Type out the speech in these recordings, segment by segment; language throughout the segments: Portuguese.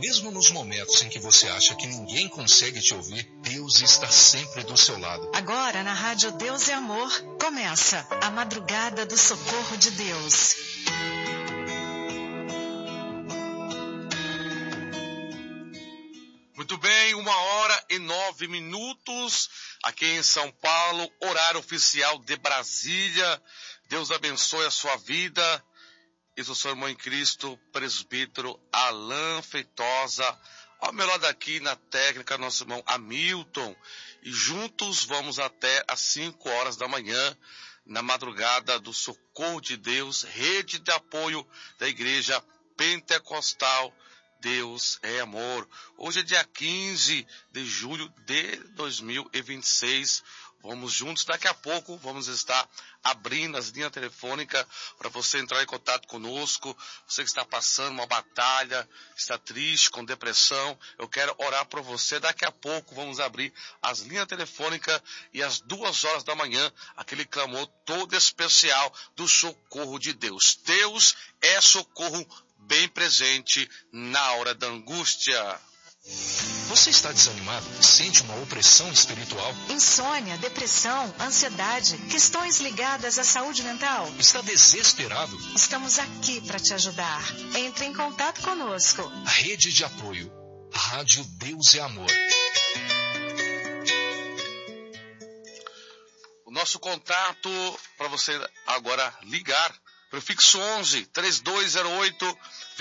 Mesmo nos momentos em que você acha que ninguém consegue te ouvir, Deus está sempre do seu lado. Agora, na Rádio Deus é Amor, começa a Madrugada do Socorro de Deus. Muito bem, 1h09, aqui em São Paulo, horário oficial de Brasília. Deus abençoe a sua vida. Eu sou o seu irmão em Cristo, presbítero Alain Feitosa. Ao meu lado aqui na técnica, nosso irmão Hamilton. E juntos vamos até às 5 horas da manhã, na madrugada do Socorro de Deus, rede de apoio da Igreja Pentecostal. Deus é amor. Hoje é dia 15 de julho de 2026. Vamos juntos, daqui a pouco vamos estar abrindo as linhas telefônicas para você entrar em contato conosco. Você que está passando uma batalha, está triste, com depressão, eu quero orar por você. Daqui a pouco vamos abrir as linhas telefônicas e às 2 horas da manhã, aquele clamor todo especial do socorro de Deus. Deus é socorro bem presente na hora da angústia. Você está desanimado? Sente uma opressão espiritual? Insônia, depressão, ansiedade, questões ligadas à saúde mental? Está desesperado? Estamos aqui para te ajudar. Entre em contato conosco. A rede de apoio. Rádio Deus é Amor. O nosso contato para você agora ligar. Prefixo 11 3208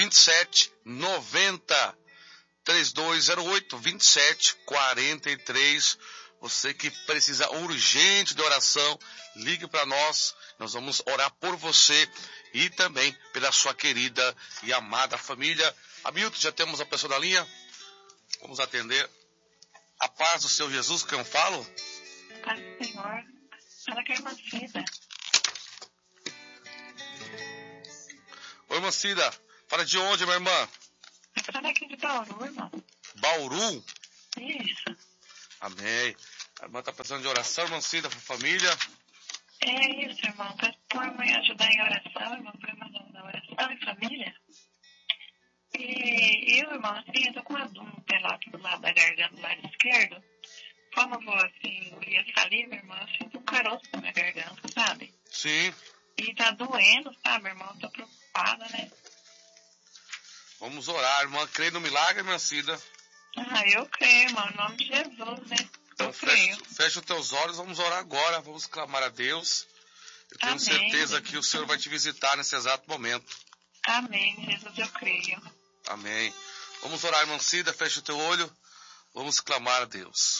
2790. 3208-2743. Você que precisa urgente de oração, ligue para nós. Nós vamos orar por você e também pela sua querida e amada família. Hamilton, já temos a pessoa na linha? Vamos atender. A paz do Senhor Jesus, que eu falo? Paz do Senhor. Fala que é irmã Cida. Oi, irmã Cida. Fala de onde, minha irmã? Fala aqui de Bauru, irmão. Bauru? Isso. Amém. A irmã está precisando de oração, irmã Cida, para a família. É isso, irmão. Para tua mãe ajudar em oração, irmão, para irmã na oração em família. E eu, irmão, assim, eu tô com um pelo aqui do lado da garganta, do lado esquerdo. Como eu vou, assim, engolir a saliva, irmão, eu sinto um caroço na minha garganta, sabe? Sim. E tá doendo, sabe, irmão? Eu tô preocupada, né? Vamos orar, irmã. Crê no milagre, irmã Cida? Ah, eu creio, irmão, em nome de Jesus, né? Então fecha os teus olhos, vamos orar agora, vamos clamar a Deus. Eu tenho certeza que o Senhor vai te visitar nesse exato momento. Amém, Jesus, eu creio. Amém. Vamos orar, irmã Cida, fecha o teu olho, vamos clamar a Deus.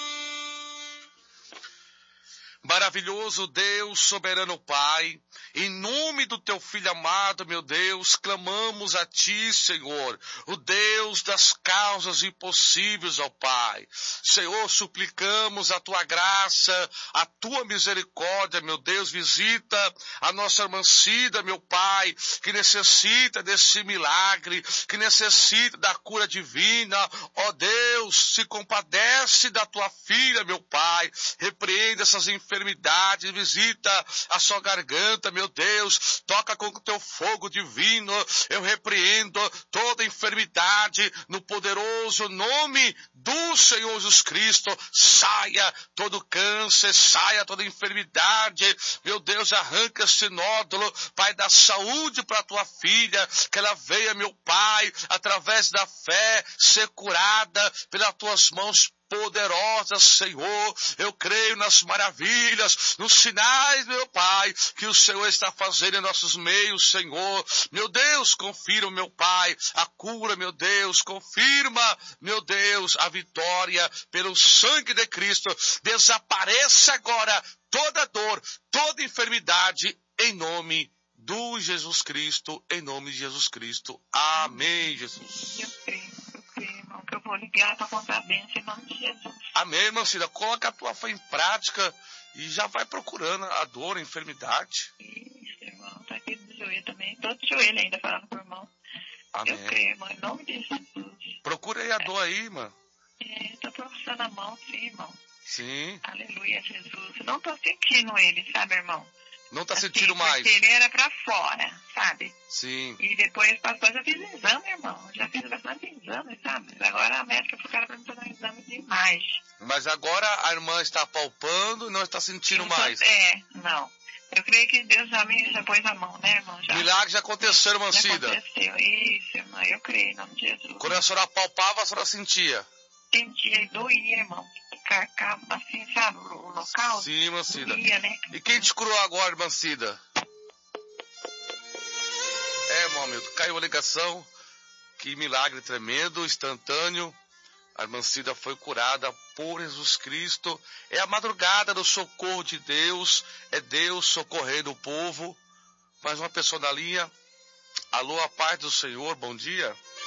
Maravilhoso Deus, soberano Pai, em nome do teu Filho amado, meu Deus, clamamos a ti, Senhor, o Deus das causas impossíveis, ó Pai. Senhor, suplicamos a tua graça, a tua misericórdia, meu Deus, visita a nossa irmã Cida, meu Pai, que necessita desse milagre, que necessita da cura divina. Ó Deus, se compadece da tua filha, meu Pai, repreende essas enfermidades, visita a sua garganta, meu Deus, toca com o teu fogo divino. Eu repreendo toda enfermidade no poderoso nome do Senhor Jesus Cristo. Saia todo câncer, saia toda enfermidade, meu Deus, arranca esse nódulo, Pai, da saúde para a tua filha, que ela venha, meu Pai, através da fé, ser curada pelas tuas mãos poderosa, Senhor. Eu creio nas maravilhas, nos sinais, meu Pai, que o Senhor está fazendo em nossos meios, Senhor. Meu Deus, confirma, meu Pai, a cura, meu Deus. Confirma, meu Deus, a vitória pelo sangue de Cristo. Desapareça agora toda dor, toda enfermidade, em nome do Jesus Cristo, em nome de Jesus Cristo. Amém, Jesus. Eu creio, irmão, que eu vou ligar para contar a bênção em nome de Jesus. Amém, irmã Cida. Coloca a tua fé em prática e já vai procurando a dor, a enfermidade. Isso, irmão. Tá aqui do joelho também. Tô de joelho ainda falando pro irmão. Amém. Eu creio, irmão, em nome de Jesus. Procura aí a dor aí, irmã. Tô procurando a mão, sim, irmão. Sim. Aleluia, Jesus. Não tô sentindo ele, sabe, irmão? Não tá assim, sentindo mais? Porque ele era pra fora, sabe? Sim. E depois passou, já fiz exame, irmão. Já fiz bastante exame Mas agora a irmã está palpando e não está sentindo mais. Não. Eu creio que Deus já pôs a mão, né, irmão? Milagre já aconteceu, irmã já Cida. Aconteceu, isso, irmã. Eu creio, em nome de Jesus. Quando a senhora palpava, a senhora sentia? Sentia e doía, irmão. Carcava assim, sabe, o local? Sim, irmã Cida. Doía, né? E quem te curou agora, irmã Cida? Irmão Milton, caiu a ligação. Que milagre tremendo, instantâneo. A irmã Cida foi curada por Jesus Cristo. É a madrugada do socorro de Deus. É Deus socorrendo o povo. Mais uma pessoa na linha. Alô, a paz do Senhor, bom dia.